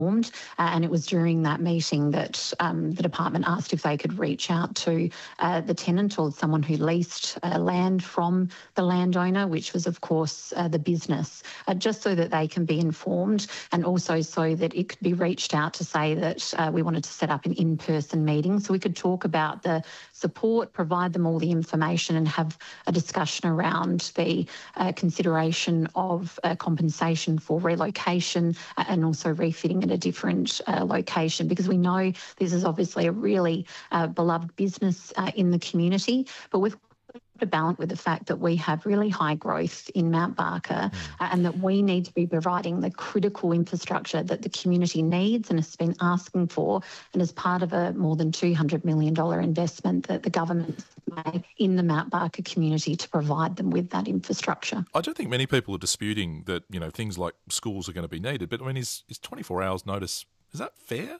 and it was during that meeting that the department asked if they could reach out to the tenant or someone who leased land from the landowner, which was, of course, the business, just so that they can be informed, and also so that it could be reached out to say that we wanted to set up an in-person meeting so we could talk about the support, provide them all the information and have a discussion around the consideration of compensation for relocation and also refitting at a different location, because we know this is obviously a really beloved business in the community, but we've to balance with the fact that we have really high growth in Mount Barker and that we need to be providing the critical infrastructure that the community needs and has been asking for, and as part of a more than $200 million investment that the government made in the Mount Barker community to provide them with that infrastructure. I don't think many people are disputing that, things like schools are going to be needed, but is 24 hours notice, is that fair?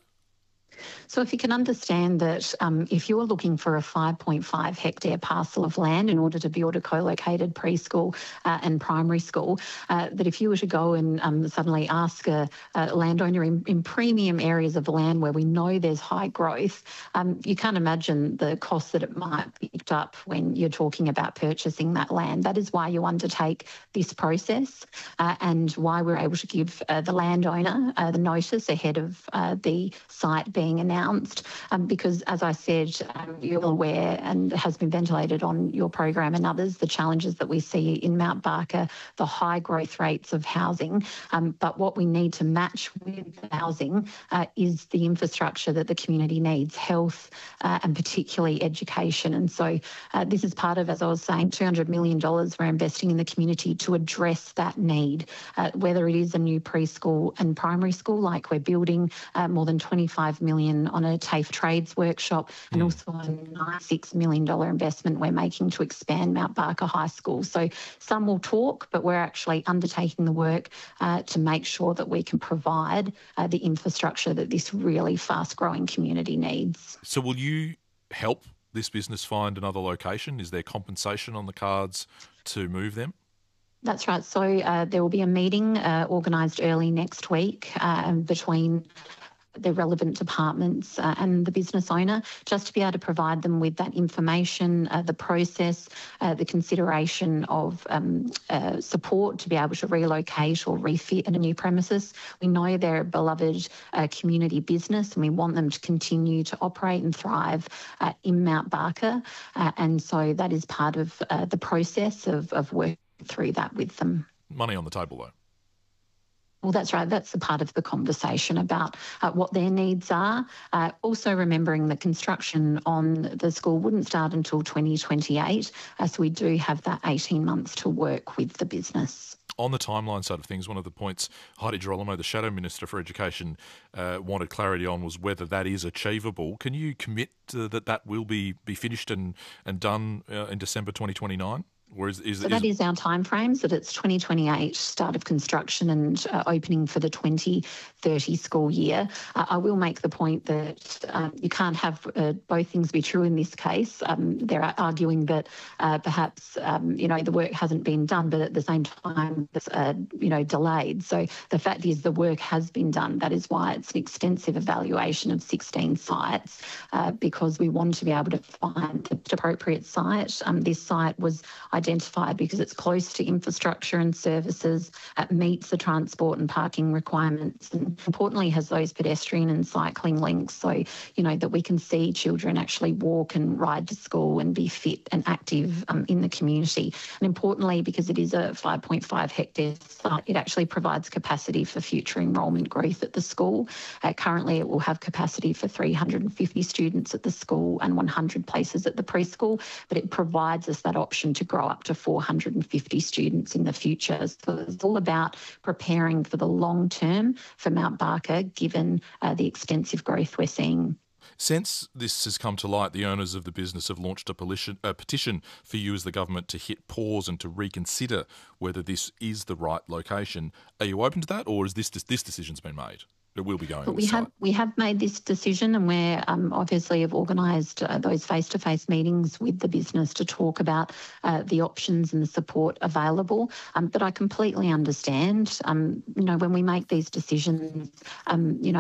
So if you can understand that if you're looking for a 5.5 hectare parcel of land in order to build a co-located preschool and primary school, that if you were to go and suddenly ask a landowner in premium areas of land where we know there's high growth, you can't imagine the cost that it might be picked up when you're talking about purchasing that land. That is why you undertake this process and why we're able to give the landowner the notice ahead of the site being announced, because, as I said, you're aware and has been ventilated on your program and others, the challenges that we see in Mount Barker, the high growth rates of housing. But what we need to match with housing is the infrastructure that the community needs, health and particularly education. And so this is part of, as I was saying, $200 million we're investing in the community to address that need, whether it is a new preschool and primary school, like we're building more than $25 million on a TAFE trades workshop, and also a $96 million investment we're making to expand Mount Barker High School. So some will talk, but we're actually undertaking the work to make sure that we can provide the infrastructure that this really fast-growing community needs. So will you help this business find another location? Is there compensation on the cards to move them? That's right. So there will be a meeting organised early next week between the relevant departments and the business owner, just to be able to provide them with that information, the process, the consideration of support to be able to relocate or refit at a new premises. We know they're a beloved community business and we want them to continue to operate and thrive in Mount Barker. And so that is part of the process of working through that with them. Money on the table, though. Well, that's right. That's a part of the conversation about what their needs are. Also remembering that construction on the school wouldn't start until 2028, so we do have that 18 months to work with the business. On the timeline side of things, one of the points Heidi Girolamo, the Shadow Minister for Education, wanted clarity on was whether that is achievable. Can you commit that will be finished and done in December 2029? So that is our timeframes, that it's 2028 start of construction and opening for the 2030 school year. I will make the point that you can't have both things be true in this case. They're arguing that perhaps, the work hasn't been done, but at the same time, it's, delayed. So the fact is the work has been done. That is why it's an extensive evaluation of 16 sites, because we want to be able to find the appropriate site. This site was identified because it's close to infrastructure and services, meets the transport and parking requirements, and importantly has those pedestrian and cycling links so, that we can see children actually walk and ride to school and be fit and active in the community. And importantly, because it is a 5.5 hectare site, it actually provides capacity for future enrolment growth at the school. Currently, it will have capacity for 350 students at the school and 100 places at the preschool, but it provides us that option to grow up to 450 students in the future. So it's all about preparing for the long term for Mount Barker, given the extensive growth we're seeing. Since this has come to light, the owners of the business have launched a petition for you as the government to hit pause and to reconsider whether this is the right location. Are you open to that, or is this decision's been made? it will be going But on the site. we have made this decision, and we're obviously have organised those face-to-face meetings with the business to talk about the options and the support available. But I completely understand, when we make these decisions,